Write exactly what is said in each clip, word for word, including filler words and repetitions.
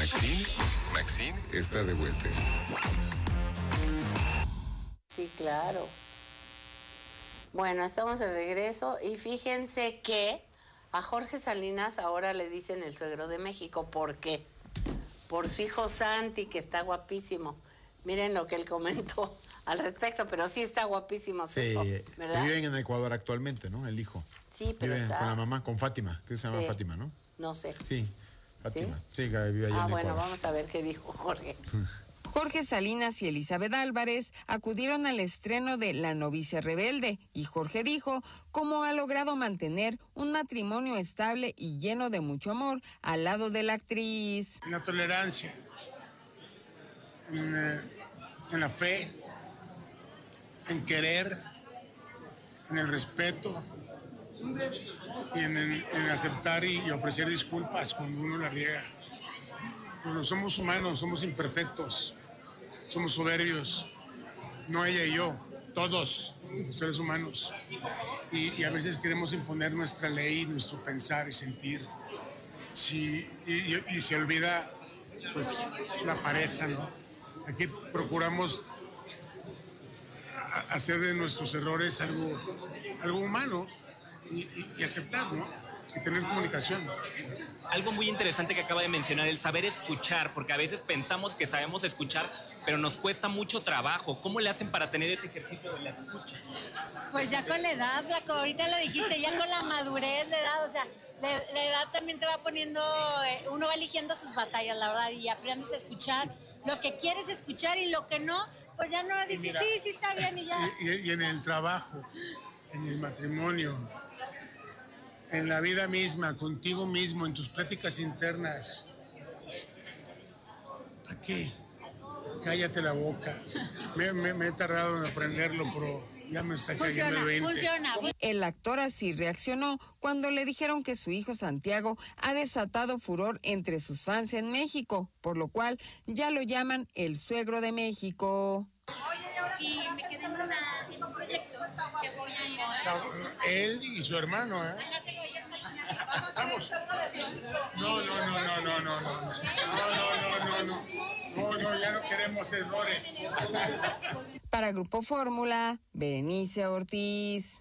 Maxine, Maxine está de vuelta. Sí, claro. Bueno, estamos de regreso y fíjense que a Jorge Salinas ahora le dicen el suegro de México. ¿Por qué? Por su hijo Santi, que está guapísimo. Miren lo que él comentó al respecto, pero sí está guapísimo su sí, hijo, ¿verdad? Viven en Ecuador actualmente, ¿no? El hijo. Sí, pero viven está... con la mamá, con Fátima, que se llama sí. Fátima, ¿no? No sé. Sí, Fátima. Sí, sí que vive allá ah, en bueno, Ecuador. vamos a ver qué dijo Jorge. Jorge Salinas y Elizabeth Álvarez acudieron al estreno de La novicia rebelde y Jorge dijo cómo ha logrado mantener un matrimonio estable y lleno de mucho amor al lado de la actriz. En la tolerancia, en, eh, en la fe, en querer, en el respeto y en, en, en aceptar y, y ofrecer disculpas cuando uno la riega. Bueno, somos humanos, somos imperfectos, somos soberbios, no ella y yo, todos los seres humanos. Y, y a veces queremos imponer nuestra ley, nuestro pensar y sentir. Sí, y, y, y se olvida, pues, la pareja, ¿no? Aquí procuramos a, hacer de nuestros errores algo, algo humano y, y, y aceptar, ¿no? Y tener comunicación. Algo muy interesante que acaba de mencionar, el saber escuchar, porque a veces pensamos que sabemos escuchar, pero nos cuesta mucho trabajo. ¿Cómo le hacen para tener ese ejercicio de la escucha? Pues ya con la edad, Flaco, ahorita lo dijiste, ya con la madurez, la edad, o sea, la, la edad también te va poniendo, eh, uno va eligiendo sus batallas, la verdad, y aprendes a escuchar lo que quieres escuchar y lo que no, pues ya no dices, mira, sí, sí está bien y ya. Y, y en el trabajo, en el matrimonio, en la vida misma, contigo mismo, en tus pláticas internas. ¿Para qué? Cállate la boca. Me, me, me he tardado en aprenderlo, pero ya me está cayendo el veinte. Funciona, funciona. El actor así reaccionó cuando le dijeron que su hijo Santiago ha desatado furor entre sus fans en México, por lo cual ya lo llaman el suegro de México. Y me quedé en un proyecto que voy a... Él y su hermano, ¿eh? Vamos. No, no, no, no, no, no, no, no, no, no, no, no, no, no, ya no queremos errores. Para Grupo Fórmula, Berenice Ortiz.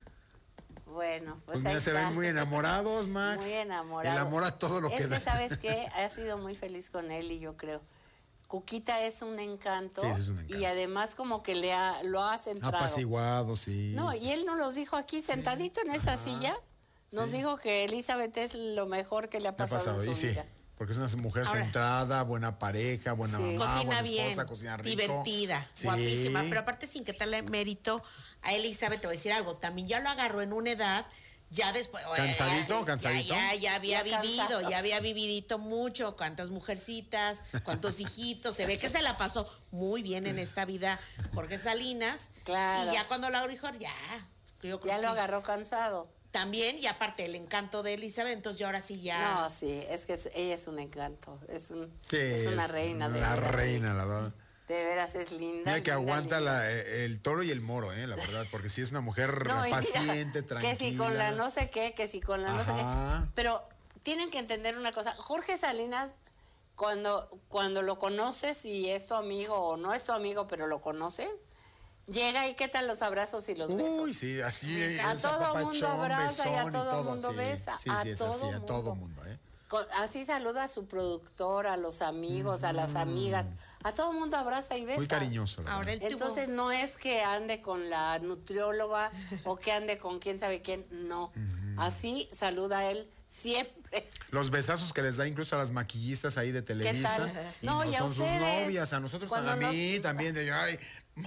Bueno, pues, Pues ahí ya se está. ven muy enamorados, Max. Muy enamorados. El amor a todo lo es que que da. ¿sabes qué? Ha sido muy feliz con él y yo creo. Cuquita es un encanto, Sí, es un encanto. y además como que le ha, lo ha centrado. Apaciguado, sí. No, y él nos los dijo aquí sentadito en esa silla. Nos sí. dijo que Elizabeth es lo mejor que le ha Me ha pasado, pasado, en y su sí. vida. Porque es una mujer Ahora, centrada, buena pareja, buena sí. mamá, Cocina buena bien, esposa, cocina rico. divertida, Sí. guapísima. Pero aparte, sin quitarle mérito a Elizabeth, te voy a decir algo. También ya lo agarró en una edad, ya después. ¿Cansadito? Ya, ¿Cansadito? Ya, ya, ya había Ya vivido, cansado. ya había vividito mucho. Cuántas mujercitas, cuántos hijitos. Se ve que se la pasó muy bien en esta vida Jorge Salinas. Claro. Y ya cuando la dijo, ya. Yo creo Ya lo que agarró cansado. también, y aparte el encanto de Elizabeth, entonces yo ahora sí ya. No, sí, es que es- ella es un encanto. Es, un, Sí, es una reina. De La veras, reina, sí. la verdad. De veras es linda. Mira que linda, aguanta linda. la, el toro y el moro, eh, la verdad, porque sí es una mujer No, y mira, paciente, tranquila. que si con la no sé qué, que si con la no sé Ajá. qué. Pero tienen que entender una cosa. Jorge Salinas, cuando, cuando lo conoces y es tu amigo o no es tu amigo, pero lo conoce, llega y qué tal los abrazos y los besos. Uy, sí, así es. A todo apapachón, mundo abraza y a besón todo mundo sí. besa. Sí, A sí, es todo así, a mundo. todo mundo, ¿eh? Con- así saluda a su productor, a los amigos, a las amigas. A todo mundo abraza y besa. Muy cariñoso, la Ahora verdad. él tuvo- Entonces no es que ande con la nutrióloga o que ande con quién sabe quién, no. Así saluda él siempre. Los besazos que les da incluso a las maquillistas ahí de Televisa. tal? Y No, no, y a son sus ustedes. novias, a nosotros, Cuando a mí nos- también. De, ay,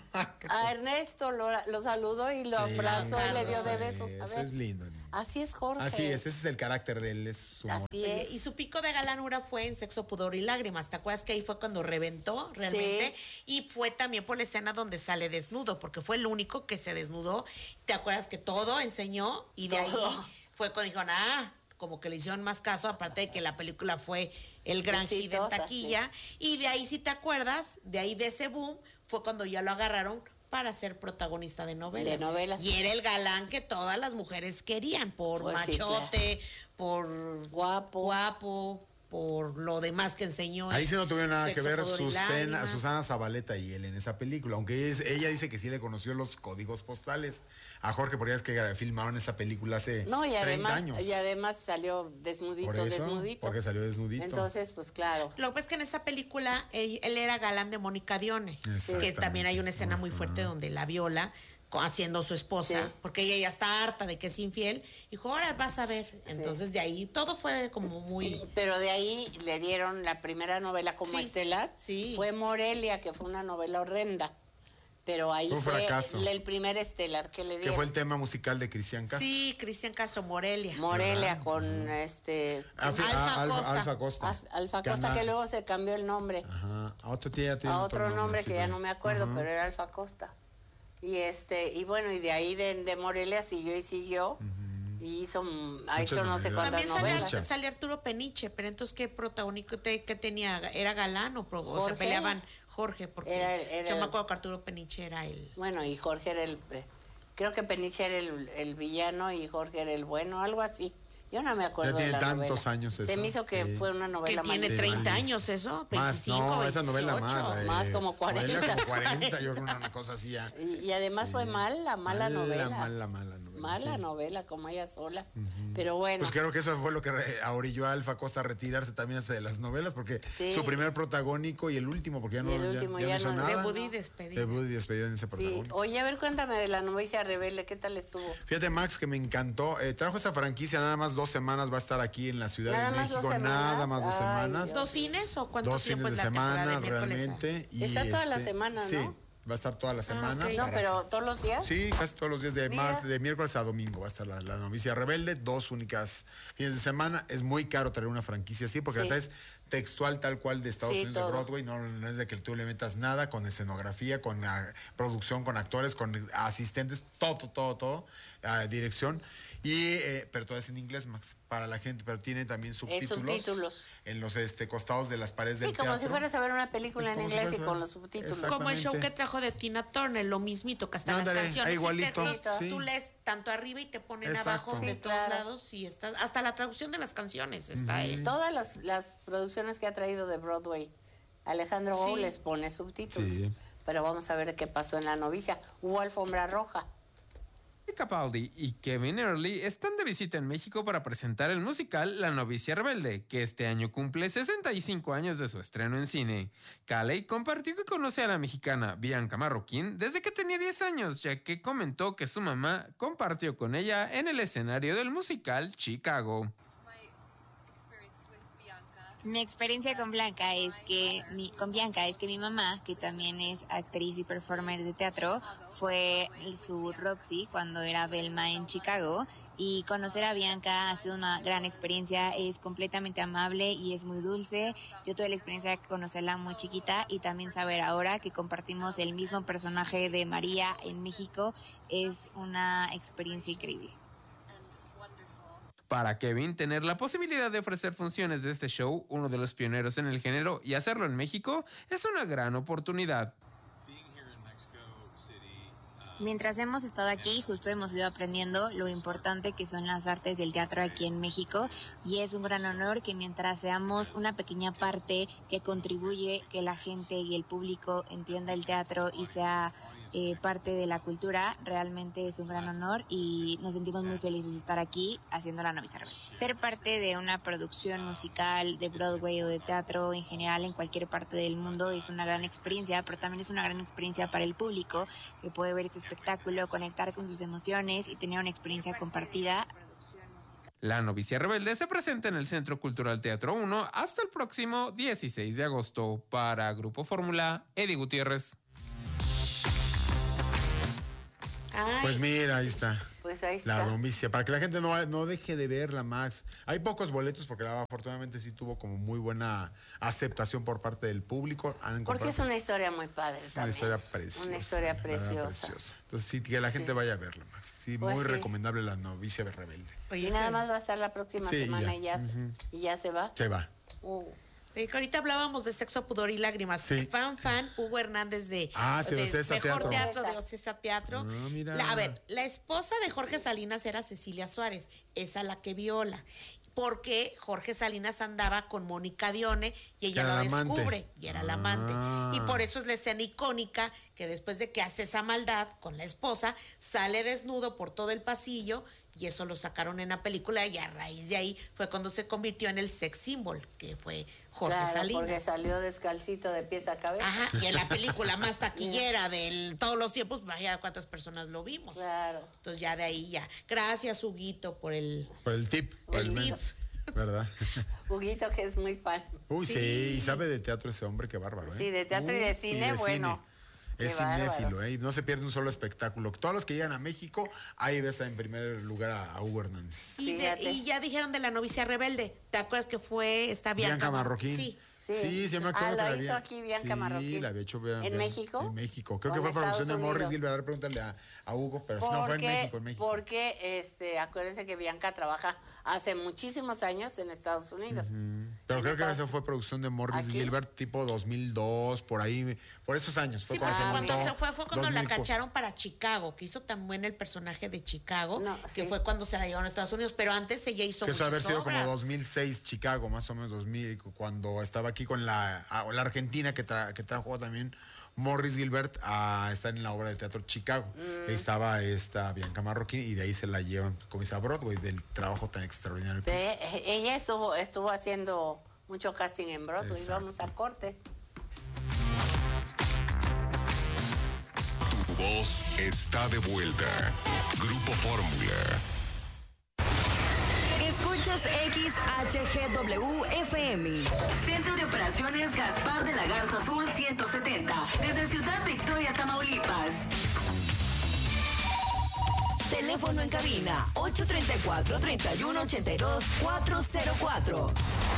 A Ernesto lo, lo saludó y lo Sí, abrazó y le dio de sí, besos. A ese ver, es lindo. así es Jorge. Así es, ese es el carácter de él, es su amor. Así Oye, es. y su pico de galanura fue en Sexo, Pudor y Lágrimas. ¿Te acuerdas que ahí fue cuando reventó realmente? Y fue también por la escena donde sale desnudo, porque fue el único que se desnudó. ¿Te acuerdas que todo enseñó? Y de Todo. ahí fue cuando dijeron, ah, como que le hicieron más caso, aparte de que la película fue el gran hit en Exitosa, taquilla. Y de ahí, si te acuerdas, de ahí de ese boom, fue cuando ya lo agarraron para ser protagonista de novelas. De novelas. Y era el galán que todas las mujeres querían, por Pues sí, machote, por Guapo. guapo, por lo demás que enseñó. Ahí sí no tuvieron nada que Sexo, ver Pudor y Susana, Lágrimas. Susana Zabaleta y él en esa película, aunque es, ella dice que sí le conoció los códigos postales a Jorge, porque es que filmaron esa película hace No, y treinta además, años. y además salió desnudito, Por eso, desnudito. porque salió desnudito. Entonces, pues claro. Lo que pasa es que en esa película él, él era galán de Mónica Dione, que Exactamente. también hay una escena muy fuerte donde la viola co- haciendo su esposa, Sí. porque ella ya está harta de que es infiel. Dijo, ahora vas a ver. Entonces de ahí todo fue como muy... Pero de ahí le dieron la primera novela como Sí, estelar. sí. Fue Morelia, que fue una novela horrenda. Pero ahí Fue un fue fracaso. el primer estelar que le que dieron. fue el tema musical de Cristian Castro. Sí, Cristian Castro, Morelia. Morelia con este Alfa, Alfa Alfa, Costa. Alfa Costa. Alfa, Alfa Que Costa, anda- que luego se cambió el nombre Ajá, a otro, tía, tiene a otro nombre sí, que ya de- no me acuerdo, Ajá. pero era Alfa Costa. Y este, y bueno, y de ahí de, de Morelia siguió y siguió. Y hizo, ha hecho no sé novelas. cuántas También salió, novelas. Muchas. salió Arturo Peniche, pero entonces ¿qué protagónico te- qué tenía? ¿Era galán o, pro- o se Jorge. peleaban Jorge? Porque Era el- era yo me el- acuerdo que Arturo Peniche era el... Bueno, y Jorge era el, eh, creo que Peniche era el, el villano y Jorge era el bueno, algo así. Yo no me acuerdo Ya tiene de la tantos novela. años Se eso, me hizo que sí. fue una Que novela tiene malísima. treinta malísimo. años eso, Más, veinticinco, no, esa novela veintiocho. más. la de- Más como novela cuarenta. como cuarenta, yo creo una cosa así ya. Y, y además fue mala, mala, novela. Mala, mala novela. Mala sí. novela, como ella sola. Pero bueno, Pues creo que eso fue lo que re- orilló a Alfa Costa a retirarse también hasta de las novelas, porque Sí. su primer protagónico y el último, porque ya no, Y el ya- último ya no ya hizo no- nada. Debut y despedida. Debut y despedida en ese sí. protagónico. Oye, a ver, cuéntame de la novicia rebelde, ¿qué tal estuvo? Fíjate, Max, que me encantó. Eh, trajo esa franquicia nada más dos semanas, va a estar aquí en la Ciudad Nada de más dos México, semanas. nada más dos Ay, semanas. Dios. ¿Dos fines o cuánto Dos tiempo fines es de la temporada semana, de miércoles a- realmente. y, Está toda la este, semana, ¿no? Sí, va a estar toda la semana. ok. No, para pero todos los días. Sí, casi todos los días de, Mira. martes, de miércoles a domingo va a estar la, la novicia rebelde, dos únicas fines de semana. Es muy caro traer una franquicia así porque Sí. la traes textual tal cual de Estados Sí, Unidos, de todo. Broadway, no, no es de que tú le metas nada, con escenografía, con ah, producción, con actores, con asistentes, todo, todo, todo, ah, dirección. Y, eh, pero todo es en inglés, Max, para la gente, pero tiene también subtítulos, subtítulos. en los este, costados de las paredes Sí, del como teatro. si fueras a ver una película Es en como si inglés y fueras a con ver- los subtítulos. Exacto. Como el show que Exactamente. trajo de Tina Turner, lo mismito, que hasta Ándale, las canciones. ah, sí igualito, te- sí, sí. Tú lees tanto arriba y te ponen Exacto. abajo de Sí, todos claro. lados y está, hasta la traducción de las canciones está ahí. Todas las, las producciones que ha traído de Broadway, Alejandro Sí. Gou les pone subtítulos. Sí. Pero vamos a ver qué pasó en la novicia. Hubo alfombra roja. Capaldi y Kevin Early están de visita en México para presentar el musical La novicia rebelde, que este año cumple sesenta y cinco años de su estreno en cine. Caley compartió que conoce a la mexicana Bianca Marroquín desde que tenía diez años, ya que comentó que su mamá compartió con ella en el escenario del musical Chicago. Mi experiencia con Blanca es que mi, con Bianca es que mi mamá, que también es actriz y performer de teatro, fue su Roxy cuando era Velma en Chicago, y conocer a Bianca ha sido una gran experiencia. Es completamente amable y es muy dulce. Yo tuve la experiencia de conocerla muy chiquita y también saber ahora que compartimos el mismo personaje de María en México es una experiencia increíble. Para Kevin, tener la posibilidad de ofrecer funciones de este show, uno de los pioneros en el género, y hacerlo en México, es una gran oportunididad. Mientras hemos estado aquí, justo hemos ido aprendiendo lo importante que son las artes del teatro aquí en México, y es un gran honor que mientras seamos una pequeña parte que contribuye que la gente y el público entienda el teatro y sea eh, parte de la cultura, realmente es un gran honor y nos sentimos muy felices de estar aquí haciendo La novicia rebelde. Ser parte de una producción musical de Broadway o de teatro en general en cualquier parte del mundo es una gran experiencia, pero también es una gran experiencia para el público que puede ver este espectáculo, conectar con sus emociones y tener una experiencia compartida. La novicia rebelde se presenta en el Centro Cultural Teatro uno hasta el próximo dieciséis de agosto. Para Grupo Fórmula, Eddie Gutiérrez. Ay, Pues mira, ahí está. Pues ahí La está. novicia, para que la gente no, no deje de verla, Max. Hay pocos boletos porque la, afortunadamente sí tuvo como muy buena aceptación por parte del público. Han Porque comprado- es una historia muy padre. es una también. historia preciosa. Una historia la verdad, preciosa. Entonces sí, que la gente Sí. vaya a verla, Max. Sí, Pues muy sí. recomendable La novicia rebelde. oye, Y nada que- más va a estar la próxima Sí, semana ya. y, ya, se- y ya se va. Se va. Uh. oye, que ahorita hablábamos de Sexo, Pudor y Lágrimas. Sí. Fan, fan, Hugo Hernández de, Ah, sí, de Ocesa Mejor Teatro. Teatro de Ocesa Teatro. Ah, mira. La- a ver, la esposa de Jorge Salinas era Cecilia Suárez, esa la que viola. porque Jorge Salinas andaba con Mónica Dione y ella lo descubre y era la amante. Ah. Y por eso es la escena icónica que después de que hace esa maldad con la esposa, sale desnudo por todo el pasillo y eso lo sacaron en la película y a raíz de ahí fue cuando se convirtió en el sex symbol, que fue Jorge Claro, Salinas. porque salió descalcito de pies a cabeza. Ajá, y en la película más taquillera de todos los tiempos, vaya cuántas personas lo vimos. Claro. Entonces ya de ahí ya. Gracias, Huguito, por el... Por el tip. Por el men- tip. ¿Verdad? Huguito, que es muy fan. Uy, sí. Sí. y sabe de teatro ese hombre, qué bárbaro, ¿eh? Sí, de teatro y de cine, bueno, Es qué bárbaro. cinéfilo, ¿eh? Y no se pierde un solo espectáculo. Todos los que llegan a México, ahí ves en primer lugar a, a Hugo Hernández. Y, de- Fíjate. y ya dijeron de La novicia rebelde. ¿Te acuerdas que fue esta Bianca, Bianca Marroquín. Sí. Sí. Sí, sí, me Ah, acuerdo. la que hizo había- aquí Bianca sí, Marroquín. la había hecho Bian- ¿En Bian- México? En México. Creo ¿O que en fue producción de Estados Morris Unidos? Gilbert. Pregúntale a, a Hugo, pero no fue en Porque, México, en México. porque este, acuérdense que Bianca trabaja hace muchísimos años en Estados Unidos. Pero en creo que Estados- esa fue producción de Morris ¿Aquí? Gilbert tipo dos mil dos, por ahí, por esos años. Fue Sí, cuando porque se cuando montó se fue fue cuando la dos mil cu- cacharon para Chicago, que hizo tan buen el personaje de Chicago, No, que sí. fue cuando se la llevaron a Estados Unidos, pero antes ella hizo Que eso muchas haber sido como obras. dos mil seis Chicago, más o menos dos mil, cuando estaba aquí con la, a- la Argentina que, tra- que trajo también Morris Gilbert a estar en la obra de teatro Chicago. Mm. Ahí estaba esta Bianca Marroquín y de ahí se la llevan como dice a Broadway, del trabajo tan extraordinario que hizo. De- ella estuvo, estuvo haciendo mucho casting en Broadway. Exacto. Vamos a corte. Tu voz está de vuelta. Grupo Fórmula. Escuchas X H G W F M. Centro de Operaciones Gaspar de la Garza Sur ciento setenta. Desde Ciudad Victoria, Tamaulipas. Teléfono en cabina ocho tres cuatro, tres uno ocho dos, cuatro cero cuatro.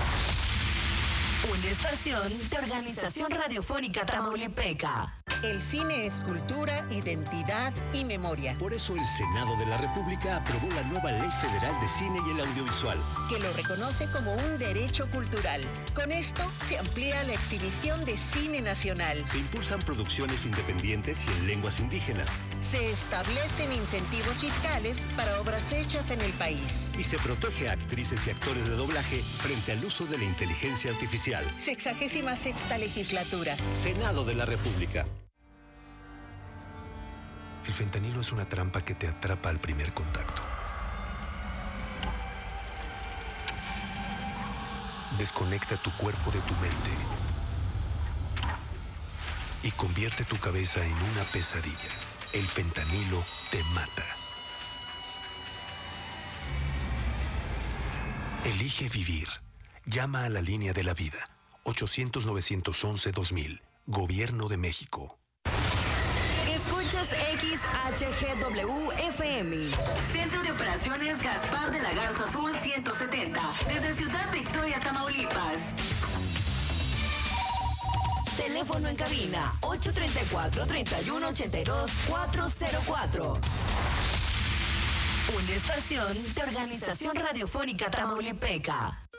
Una estación de Organización Radiofónica Tamaulipeca. El cine es cultura, identidad y memoria. Por eso el Senado de la República aprobó la nueva Ley Federal de Cine y el Audiovisual, Que lo reconoce como un derecho cultural. Con esto se amplía la exhibición de cine nacional. se impulsan producciones independientes y en lenguas indígenas Se establecen incentivos fiscales para obras hechas en el país. y se protege a actrices y actores de doblaje frente al uso de la inteligencia artificial. Sexagésima sexta legislatura. Senado de la República. El fentanilo es una trampa que te atrapa al primer contacto. Desconecta tu cuerpo de tu mente y convierte tu cabeza en una pesadilla. El fentanilo te mata. Elige vivir. Llama a la línea de la vida. ochocientos, novecientos once, dos mil. Gobierno de México. Escuchas X H G W F M. Centro de Operaciones Gaspar de la Garza Sur ciento setenta. Desde Ciudad Victoria, Tamaulipas. Teléfono en cabina ocho tres cuatro, tres uno ocho dos, cuatro cero cuatro. Una estación de Organización Radiofónica Tamaulipeca.